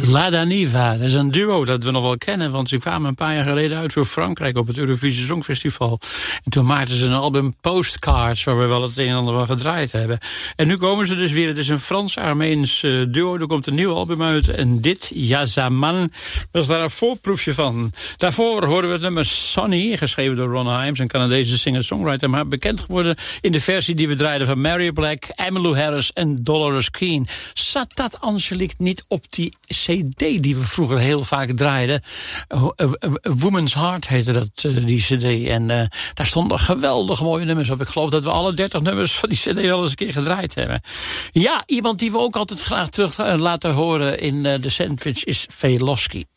La Daniva, dat is een duo dat we nog wel kennen, want ze kwamen een paar jaar geleden uit voor Frankrijk op het Eurovisie Songfestival. En toen maakten ze een album Postcards, waar we wel het een en ander van gedraaid hebben. En nu komen ze dus weer, het is een Frans-Armeens duo, er komt een nieuw album uit. En dit, Yazaman, was daar een voorproefje van. Daarvoor hoorden we het nummer Sonny, geschreven door Ron Himes, een Canadese singer-songwriter, maar bekend geworden in de versie die we draaiden van Mary Black, Emmylou Harris en Dolores Keane. Zat dat, Angelique, niet op die CD die we vroeger heel vaak draaiden? A Woman's Heart heette dat, die CD. En daar stonden geweldig mooie nummers op. Ik geloof dat we alle 30 nummers van die CD al eens een keer gedraaid hebben. Ja, iemand die we ook altijd graag terug laten horen in de Sandwich is Velosky.